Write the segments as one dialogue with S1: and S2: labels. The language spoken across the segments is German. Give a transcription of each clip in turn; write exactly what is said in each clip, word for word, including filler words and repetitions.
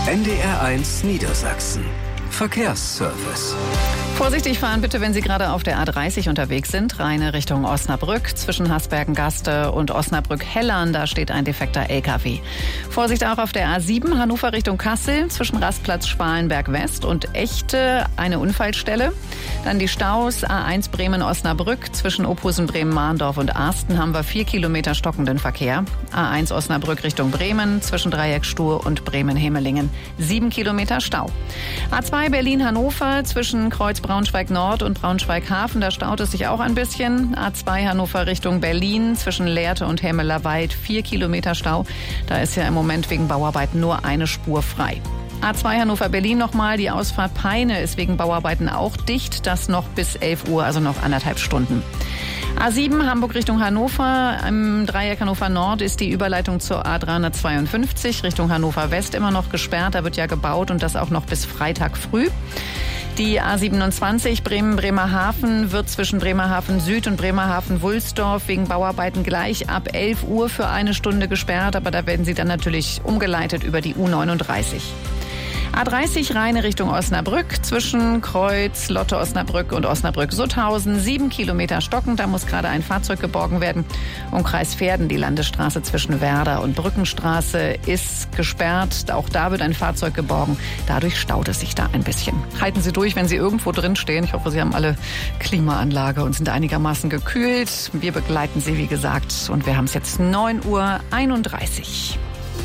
S1: N D R eins Niedersachsen. Verkehrsservice.
S2: Vorsichtig fahren bitte, wenn Sie gerade auf der A dreißig unterwegs sind. Reine Richtung Osnabrück. Zwischen Hasbergen-Gaste und Osnabrück-Hellern, da steht ein defekter L K W. Vorsicht auch auf der A sieben, Hannover Richtung Kassel. Zwischen Rastplatz Schwalenberg-West und Echte eine Unfallstelle. Dann die Staus A eins Bremen-Osnabrück. Zwischen Ophusen, Bremen-Mahndorf und Arsten haben wir vier Kilometer stockenden Verkehr. A eins Osnabrück Richtung Bremen. Zwischen Dreieck Stur und Bremen-Hemelingen. Sieben Kilometer Stau. A zwei Berlin-Hannover. Zwischen Kreuz Braunschweig-Nord und Braunschweig-Hafen, da staut es sich auch ein bisschen. A zwei Hannover Richtung Berlin, zwischen Lehrte und Hemmelerwald, vier Kilometer Stau. Da ist ja im Moment wegen Bauarbeiten nur eine Spur frei. A zwei Hannover-Berlin nochmal, die Ausfahrt Peine ist wegen Bauarbeiten auch dicht. Das noch bis elf Uhr, also noch anderthalb Stunden. A sieben Hamburg Richtung Hannover, im Dreieck Hannover Nord ist die Überleitung zur A dreihundertzweiundfünfzig Richtung Hannover West immer noch gesperrt. Da wird ja gebaut und das auch noch bis Freitag früh. Die A siebenundzwanzig Bremen-Bremerhaven wird zwischen Bremerhaven Süd und Bremerhaven-Wulsdorf wegen Bauarbeiten gleich ab elf Uhr für eine Stunde gesperrt. Aber da werden sie dann natürlich umgeleitet über die U neununddreißig. A dreißig Rheine Richtung Osnabrück, zwischen Kreuz, Lotte Osnabrück und Osnabrück-Sutthausen. Sieben Kilometer stockend, da muss gerade ein Fahrzeug geborgen werden. Umkreis Verden, die Landesstraße zwischen Werder und Brückenstraße ist gesperrt. Auch da wird ein Fahrzeug geborgen. Dadurch staut es sich da ein bisschen. Halten Sie durch, wenn Sie irgendwo drin stehen. Ich hoffe, Sie haben alle Klimaanlage und sind einigermaßen gekühlt. Wir begleiten Sie, wie gesagt. Und wir haben es jetzt neun Uhr einunddreißig.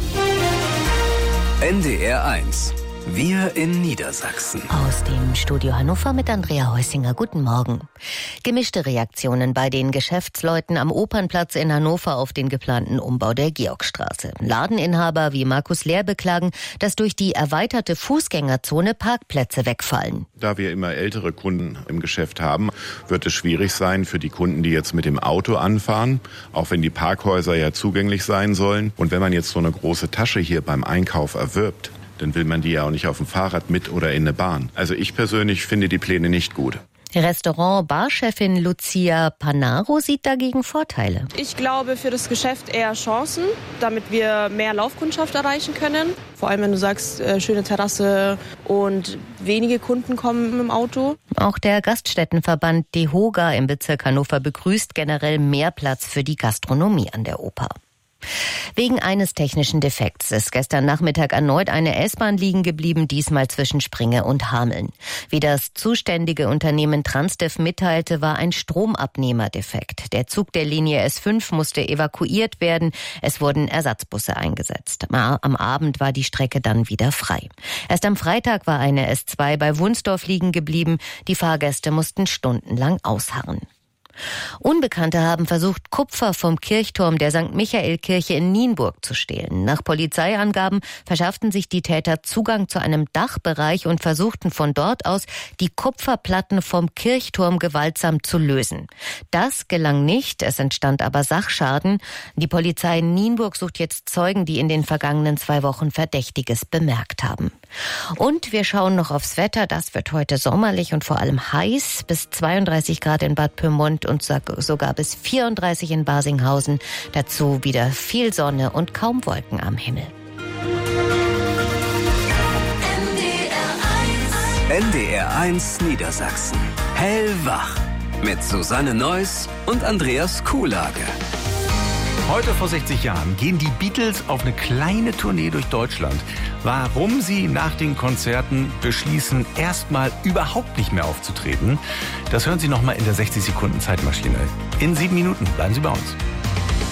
S1: N D R eins. Wir in Niedersachsen.
S3: Aus dem Studio Hannover mit Andrea Heusinger. Guten Morgen. Gemischte Reaktionen bei den Geschäftsleuten am Opernplatz in Hannover auf den geplanten Umbau der Georgstraße. Ladeninhaber wie Markus Lehr beklagen, dass durch die erweiterte Fußgängerzone Parkplätze wegfallen.
S4: Da wir immer ältere Kunden im Geschäft haben, wird es schwierig sein für die Kunden, die jetzt mit dem Auto anfahren, auch wenn die Parkhäuser ja zugänglich sein sollen. Und wenn man jetzt so eine große Tasche hier beim Einkauf erwirbt, dann will man die ja auch nicht auf dem Fahrrad mit oder in eine Bahn. Also ich persönlich finde die Pläne nicht gut.
S3: Restaurant-Barchefin Lucia Panaro sieht dagegen Vorteile.
S5: Ich glaube für das Geschäft eher Chancen, damit wir mehr Laufkundschaft erreichen können. Vor allem, wenn du sagst, äh, schöne Terrasse und wenige Kunden kommen mit dem Auto.
S3: Auch der Gaststättenverband DEHOGA im Bezirk Hannover begrüßt generell mehr Platz für die Gastronomie an der Oper. Wegen eines technischen Defekts ist gestern Nachmittag erneut eine S-Bahn liegen geblieben, diesmal zwischen Springe und Hameln. Wie das zuständige Unternehmen Transdev mitteilte, war ein Stromabnehmer defekt. Der Zug der Linie S fünf musste evakuiert werden. Es wurden Ersatzbusse eingesetzt. Am Abend war die Strecke dann wieder frei. Erst am Freitag war eine S zwei bei Wunsdorf liegen geblieben. Die Fahrgäste mussten stundenlang ausharren. Unbekannte haben versucht, Kupfer vom Kirchturm der Sankt Michael-Kirche in Nienburg zu stehlen. Nach Polizeiangaben verschafften sich die Täter Zugang zu einem Dachbereich und versuchten von dort aus, die Kupferplatten vom Kirchturm gewaltsam zu lösen. Das gelang nicht, es entstand aber Sachschaden. Die Polizei in Nienburg sucht jetzt Zeugen, die in den vergangenen zwei Wochen Verdächtiges bemerkt haben. Und wir schauen noch aufs Wetter. Das wird heute sommerlich und vor allem heiß. Bis zweiunddreißig Grad in Bad Pyrmont und sogar bis vierunddreißig in Barsinghausen. Dazu wieder viel Sonne und kaum Wolken am Himmel.
S1: N D R eins Niedersachsen. Hellwach. Mit Susanne Neuss und Andreas Kuhlage.
S6: Heute vor sechzig Jahren gehen die Beatles auf eine kleine Tournee durch Deutschland. Warum sie nach den Konzerten beschließen, erstmal überhaupt nicht mehr aufzutreten, das hören Sie nochmal in der sechzig Sekunden Zeitmaschine. In sieben Minuten bleiben Sie bei uns.